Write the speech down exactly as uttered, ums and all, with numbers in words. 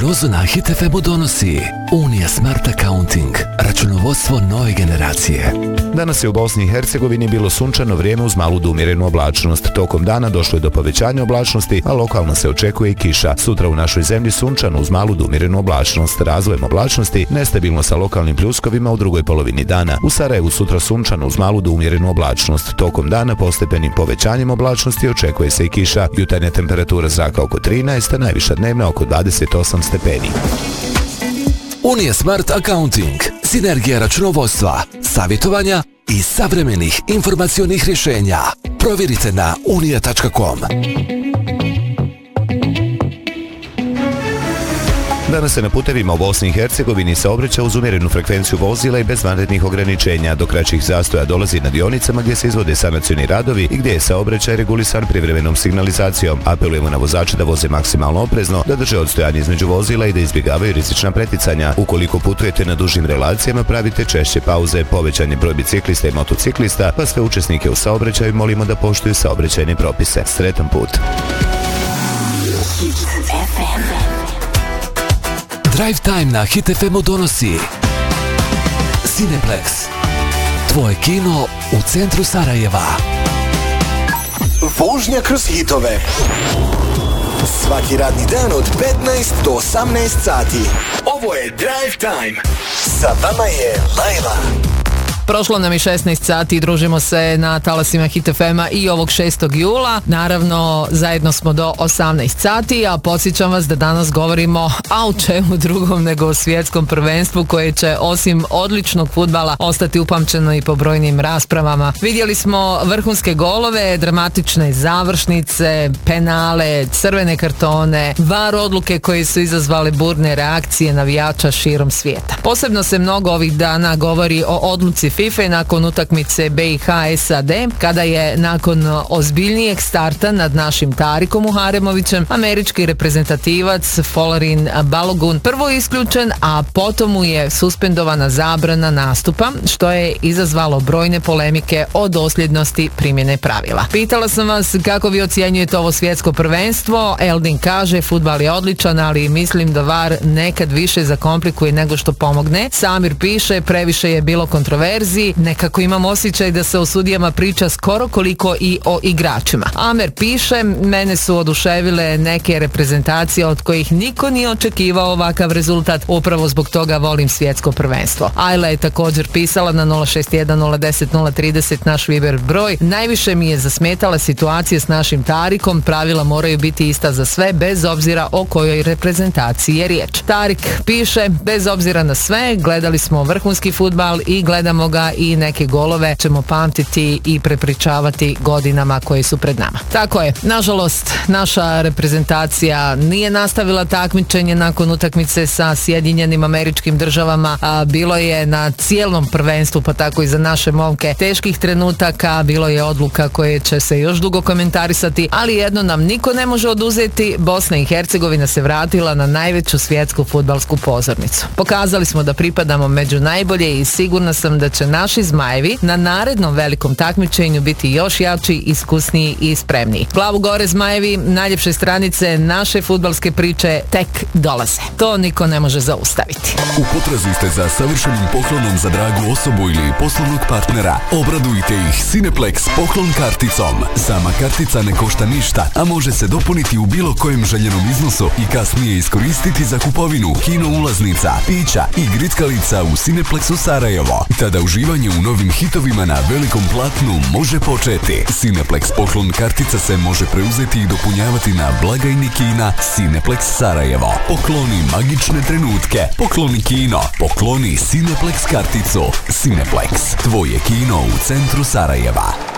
Prognozu na Hit F M-u donosi Unija Smart Accounting, računovodstvo nove generacije. Danas je u Bosni i Hercegovini bilo sunčano vrijeme uz malu do umjerenu oblačnost. Tokom dana došlo je do povećanja oblačnosti, a lokalno se očekuje i kiša. Sutra u našoj zemlji sunčano uz malu do umjerenu oblačnost. Razvojem oblačnosti nestabilno sa lokalnim pljuskovima u drugoj polovini dana. U Sarajevu sutra sunčano uz malu do umjerenu oblačnost. Tokom dana postepenim povećanjem oblačnosti očekuje se i kiša. Jutarnja temperatura zraka oko trinaest, a najviša dnevna oko dvadeset osam stepeni. Unija Smart Accounting, sinergija računovodstva, savjetovanja i savremenih informacionih rješenja. Provjerite na unija tačka com. Danas se na putevima u Bosni i Hercegovini saobraća uz umjerenu frekvenciju vozila i bez vanrednih ograničenja. Do kraćih zastoja dolazi na dionicama gdje se izvode sanacioni radovi i gdje je saobraćaj regulisan privremenom signalizacijom. Apelujemo na vozače da voze maksimalno oprezno, da drže odstojanje između vozila i da izbjegavaju rizična preticanja. Ukoliko putujete na dužim relacijama, pravite češće pauze. Povećan je broj biciklista i motociklista, pa sve učesnike u saobraćaju molimo da poštuju saobraćajne propise. Sretan put! Drive Time na Hit F M-u donosi Cineplex, tvoje kino u centru Sarajeva. Vožnja kroz hitove. Svaki radni dan od petnaest do osamnaest sati. Ovo je Drive Time. Sa vama je Lajla. Prošlo nam je šesnaest sati i družimo se na talasima Hit F M-a i ovog šestog jula. Naravno, zajedno smo do osamnaest sati, a podsjećam vas da danas govorimo a u čemu drugom nego o svjetskom prvenstvu koje će osim odličnog fudbala ostati upamćeno i po brojnim raspravama. Vidjeli smo vrhunske golove, dramatične završnice, penale, crvene kartone, var odluke koje su izazvale burne reakcije navijača širom svijeta. Posebno se mnogo ovih dana govori o odluci FIFA nakon utakmice B i H S A D, kada je nakon ozbiljnijeg starta nad našim Tarikom Muharemovićem američki reprezentativac Folarin Balogun prvo isključen, a potom mu je suspendovana zabrana nastupa, što je izazvalo brojne polemike o dosljednosti primjene pravila. Pitala sam vas kako vi ocjenjujete ovo svjetsko prvenstvo. Eldin kaže, fudbal je odličan, ali mislim da var nekad više zakomplikuje nego što pomogne. Samir piše, previše je bilo kontroverzi. Nekako imam osjećaj da se o sudijama priča skoro koliko i o igračima. Amer piše, mene su oduševile neke reprezentacije od kojih niko nije očekivao ovakav rezultat, upravo zbog toga volim svjetsko prvenstvo. Ajla je također pisala na nula šest jedan nula deset nula trideset naš Viber broj. Najviše mi je zasmetala situacija s našim Tarikom, pravila moraju biti ista za sve bez obzira o kojoj reprezentaciji je riječ. Tarik piše, bez obzira na sve, gledali smo vrhunski fudbal i gledamo ga i neke golove ćemo pamtiti i prepričavati godinama koje su pred nama. Tako je, nažalost, naša reprezentacija nije nastavila takmičenje nakon utakmice sa Sjedinjenim Američkim Državama, a bilo je na cijelom prvenstvu, pa tako i za naše momke, teških trenutaka, bilo je odluka koje će se još dugo komentarisati, ali jedno nam niko ne može oduzeti, Bosna i Hercegovina se vratila na najveću svjetsku fudbalsku pozornicu. Pokazali smo da pripadamo među najbolje i sigurna sam da će naši zmajevi na narednom velikom takmičenju biti još jači, iskusniji i spremniji. Glavu gore zmajevi, najljepše stranice naše fudbalske priče tek dolaze. To niko ne može zaustaviti. U potrazi ste za savršenim poklonom za dragu osobu ili poslovnog partnera. Obradujte ih Cineplex poklon karticom. Sama kartica ne košta ništa, a može se dopuniti u bilo kojem željenom iznosu i kasnije iskoristiti za kupovinu kino ulaznica, pića i grickalica u Cineplexu Sarajevo. Tada uživanje u novim hitovima na velikom platnu može početi. Cineplex poklon kartica se može preuzeti i dopunjavati na blagajni kina Cineplex Sarajevo. Pokloni magične trenutke, pokloni kino, pokloni Cineplex karticu. Cineplex, tvoje kino u centru Sarajeva.